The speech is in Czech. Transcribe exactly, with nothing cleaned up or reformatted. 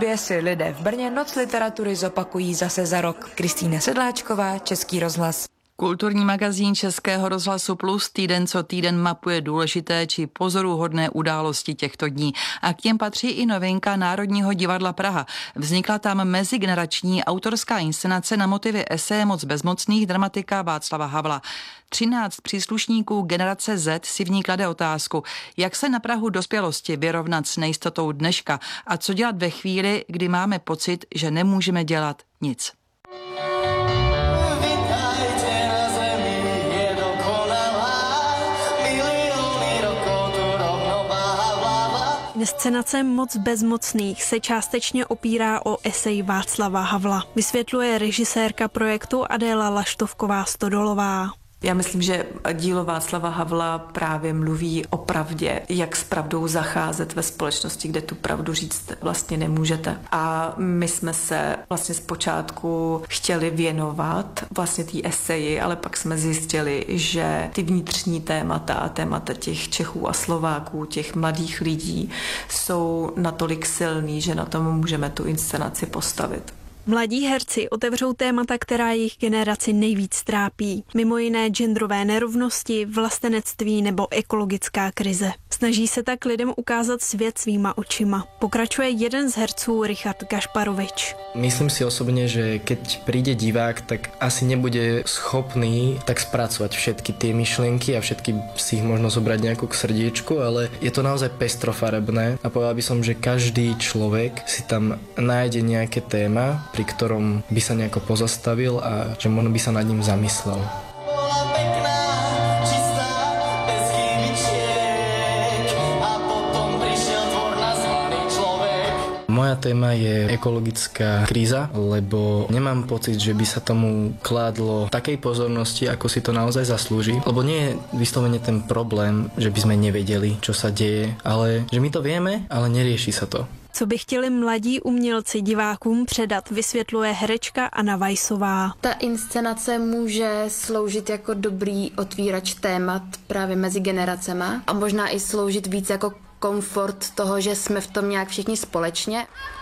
Dvě si lidé v Brně Noc literatury zopakují zase za rok. Kristýna Sedláčková, Český rozhlas. Kulturní magazín Českého rozhlasu Plus týden co týden mapuje důležité či pozoruhodné události těchto dní. A k těm patří i novinka Národního divadla Praha. Vznikla tam mezigenerační autorská inscenace na motivy eseje Moc bezmocných dramatika Václava Havla. Třináct příslušníků generace Z si v ní klade otázku, jak se na prahu dospělosti vyrovnat s nejistotou dneška a co dělat ve chvíli, kdy máme pocit, že nemůžeme dělat nic. Inscenace Moc bezmocných se částečně opírá o esej Václava Havla. Vysvětluje režisérka projektu Adéla Laštovková-Stodolová. Já myslím, že dílo Václava Havla právě mluví o pravdě, jak s pravdou zacházet ve společnosti, kde tu pravdu říct vlastně nemůžete. A my jsme se vlastně zpočátku chtěli věnovat vlastně té eseji, ale pak jsme zjistili, že ty vnitřní témata a témata těch Čechů a Slováků, těch mladých lidí jsou natolik silný, že na tom můžeme tu inscenaci postavit. Mladí herci otevřou témata, která jejich generaci nejvíc trápí. Mimo jiné genderové nerovnosti, vlastenectví nebo ekologická krize. Snaží se tak lidem ukázat svět svýma očima. Pokračuje jeden z herců Richard Gašparovič. Myslím si osobne, že keď príde divák, tak asi nebude schopný tak spracovať všetky tie myšlienky a všetky si ich možno zobrať nejako k srdiečku, ale je to naozaj pestrofarebné a povedal by som, že každý človek si tam nájde nejaké téma, pri ktorom by sa nejako pozastavil a že možno by sa nad ním zamyslel. Moja téma je ekologická kríza, lebo nemám pocit, že by sa tomu kládlo takej pozornosti, ako si to naozaj zaslúži. Lebo nie je vyslovene ten problém, že by sme nevedeli, čo sa deje, ale že my to vieme, ale nerieši sa to. Co by chtěli mladí umělci divákům předat, vysvětluje herečka Anna Weissová. Ta inscenace může sloužit jako dobrý otvírač témat právě mezi generacema a možná i sloužit víc jako komfort toho, že jsme v tom nějak všichni společně.